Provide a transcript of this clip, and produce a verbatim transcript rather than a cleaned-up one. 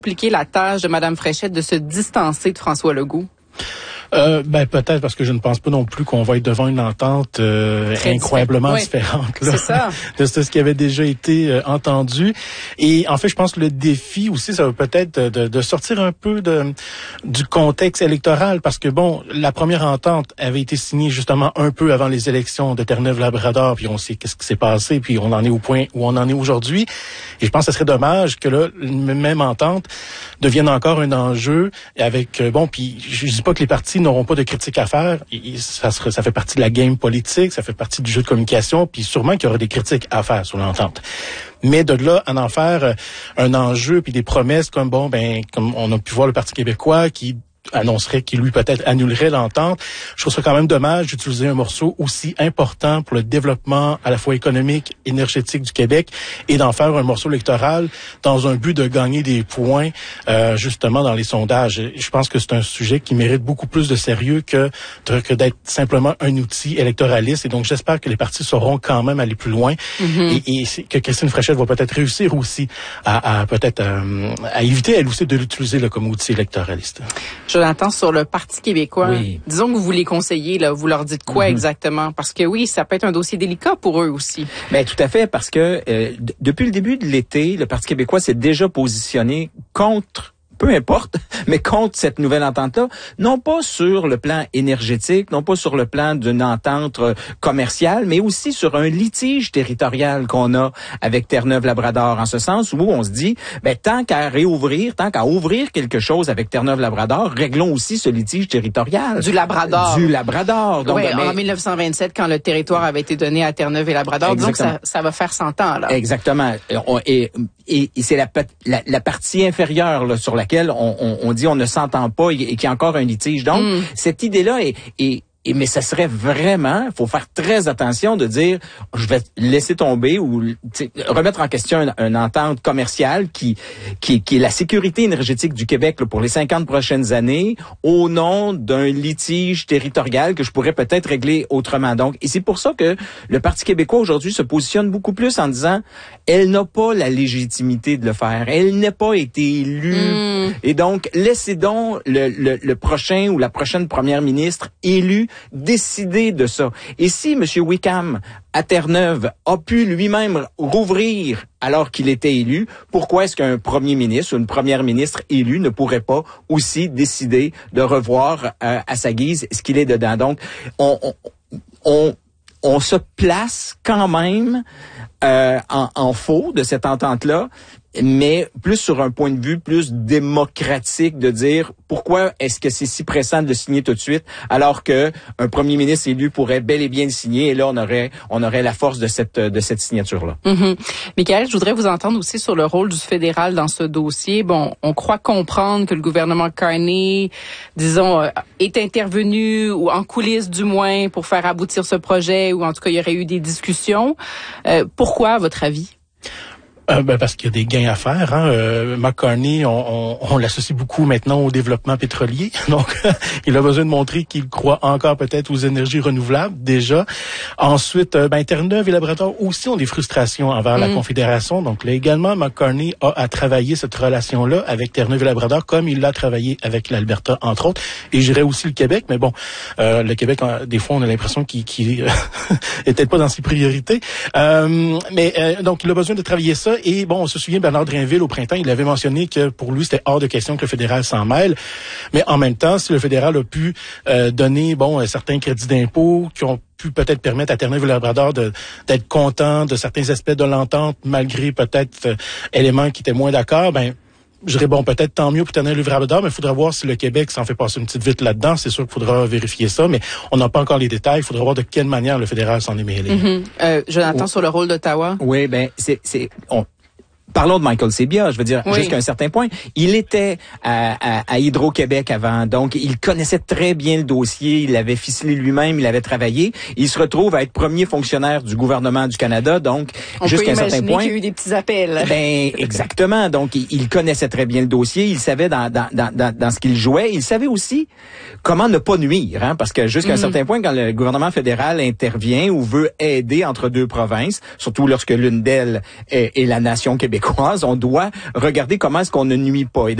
Compliquer la tâche de Mme Fréchette de se distancer de François Legault? Euh, ben peut-être parce que je ne pense pas non plus qu'on va être devant une entente euh, incroyablement différente là, ça. de ce qui avait déjà été euh, entendu. Et en fait, je pense que le défi aussi, ça va peut-être de, de sortir un peu de du contexte électoral, parce que bon, la première entente avait été signée justement un peu avant les élections de Terre-Neuve-Labrador, puis on sait qu'est-ce qui s'est passé, puis on en est au point où on en est aujourd'hui. Et je pense que ce serait dommage que là, une même entente devienne encore un enjeu avec euh, bon, puis je dis pas que les partis n'auront pas de critiques à faire. Et ça, sera, ça fait partie de la game politique, ça fait partie du jeu de communication, puis sûrement qu'il y aura des critiques à faire sur l'entente. Mais de là à en faire un enjeu puis des promesses comme bon, ben comme on a pu voir le Parti québécois qui annoncerait qu'il lui peut-être annulerait l'entente. Je trouve ça quand même dommage d'utiliser un morceau aussi important pour le développement à la fois économique, énergétique du Québec et d'en faire un morceau électoral dans un but de gagner des points euh, justement dans les sondages. Je pense que c'est un sujet qui mérite beaucoup plus de sérieux que, que d'être simplement un outil électoraliste. Et donc j'espère que les partis sauront quand même aller plus loin mm-hmm. et, et que Christine Fréchette va peut-être réussir aussi à, à peut-être à, à éviter elle aussi de l'utiliser là, comme outil électoraliste. Jonathan, sur le Parti québécois, oui. disons que vous les conseillez, là, vous leur dites quoi mm-hmm. exactement? Parce que oui, ça peut être un dossier délicat pour eux aussi. Ben tout à fait, parce que euh, d- depuis le début de l'été, le Parti québécois s'est déjà positionné contre, peu importe, mais contre cette nouvelle entente-là, non pas sur le plan énergétique, non pas sur le plan d'une entente commerciale, mais aussi sur un litige territorial qu'on a avec Terre-Neuve-Labrador, en ce sens où on se dit, ben tant qu'à réouvrir, tant qu'à ouvrir quelque chose avec Terre-Neuve-Labrador, réglons aussi ce litige territorial. Du Labrador. Du Labrador. Donc, oui, ben, en dix-neuf cent vingt-sept, quand le territoire avait été donné à Terre-Neuve et Labrador, donc ça, ça va faire cent ans, là. Exactement. Et, et, et c'est la, la, la partie inférieure là, sur laquelle on, on, on dit on ne s'entend pas et, et qu'il y a encore un litige. Donc, mm. cette idée-là est, est Et, mais ça serait vraiment, faut faire très attention de dire, je vais laisser tomber ou remettre en question une, une entente commerciale qui, qui, qui est la sécurité énergétique du Québec là, pour les cinquante prochaines années au nom d'un litige territorial que je pourrais peut-être régler autrement. Donc, et c'est pour ça que le Parti québécois aujourd'hui se positionne beaucoup plus en disant, elle n'a pas la légitimité de le faire, elle n'a pas été élue. Mm. Et donc, laissez donc le, le, le prochain ou la prochaine première ministre élue décider de ça. Et si M. Wickham, à Terre-Neuve, a pu lui-même rouvrir alors qu'il était élu, pourquoi est-ce qu'un premier ministre ou une première ministre élue ne pourrait pas aussi décider de revoir euh, à sa guise ce qu'il est dedans? Donc, on, on, on, on se place quand même euh, en, en faux de cette entente-là, mais plus sur un point de vue plus démocratique de dire pourquoi est-ce que c'est si pressant de le signer tout de suite alors que un premier ministre élu pourrait bel et bien le signer et là on aurait on aurait la force de cette de cette signature là. Mm-hmm. Michaël, je voudrais vous entendre aussi sur le rôle du fédéral dans ce dossier. Bon, on croit comprendre que le gouvernement Carney, disons, est intervenu ou en coulisses du moins pour faire aboutir ce projet ou en tout cas il y aurait eu des discussions. Euh, pourquoi à votre avis? Euh, ben parce qu'il y a des gains à faire. Hein. Euh, McCartney, on, on, on l'associe beaucoup maintenant au développement pétrolier. Donc, il a besoin de montrer qu'il croit encore peut-être aux énergies renouvelables déjà. Ensuite, euh, ben, Terre-Neuve et Labrador aussi ont des frustrations envers mm. la Confédération. Donc, là également, McCartney a à travailler cette relation-là avec Terre-Neuve et Labrador, comme il l'a travaillé avec l'Alberta, entre autres. Et je dirais aussi le Québec. Mais bon, euh, le Québec, des fois, on a l'impression qu'il qu'il est peut-être pas dans ses priorités. Euh, mais euh, donc, il a besoin de travailler ça. Et bon, on se souvient, Bernard Drainville, au printemps, il avait mentionné que pour lui, c'était hors de question que le fédéral s'en mêle. Mais en même temps, si le fédéral a pu euh, donner bon certains crédits d'impôt qui ont pu peut-être permettre à Terre-Neuve et Labrador de, d'être content de certains aspects de l'entente, malgré peut-être euh, éléments qui étaient moins d'accord, ben je dirais, bon, peut-être tant mieux pour Terre-Neuve et Labrador, mais il faudra voir si le Québec s'en fait passer une petite vite là-dedans. C'est sûr qu'il faudra vérifier ça, mais on n'a pas encore les détails. Il faudra voir de quelle manière le fédéral s'en est mêlé. Mm-hmm. Euh, Jonathan, oh. sur le rôle d'Ottawa? Oui, ben, c'est, c'est, on, parlons de Michael Sebia, je veux dire, oui. jusqu'à un certain point. Il était à, à, à Hydro-Québec avant, donc il connaissait très bien le dossier, il l'avait ficelé lui-même, il avait travaillé. Il se retrouve à être premier fonctionnaire du gouvernement du Canada, donc on jusqu'à un certain point... On peut imaginer qu'il y a eu des petits appels. Ben, exactement. Donc, il, il connaissait très bien le dossier, il savait dans, dans, dans, dans, dans ce qu'il jouait, il savait aussi comment ne pas nuire, hein, parce que jusqu'à mm-hmm. un certain point, quand le gouvernement fédéral intervient ou veut aider entre deux provinces, surtout lorsque l'une d'elles est, est la nation québécoise, québécoise, on doit regarder comment est-ce qu'on ne nuit pas. Et